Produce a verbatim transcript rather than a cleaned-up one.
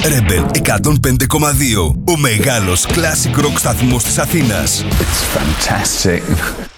Rebel εκατόν πέντε κόμμα δύο. Ο μεγάλος classic rock σταθμός της Αθήνας. It's fantastic.